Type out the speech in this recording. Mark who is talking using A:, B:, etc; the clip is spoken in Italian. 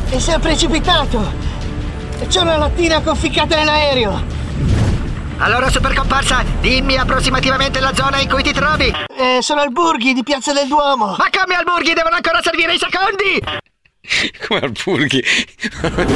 A: E si è precipitato! C'è una lattina conficcata nell'aereo!
B: Allora, super comparsa, dimmi approssimativamente la zona in cui ti trovi.
A: Sono al Burghi di Piazza del Duomo!
B: Ma come al Burghi? Devono ancora servire i secondi!
C: Come al Burghi?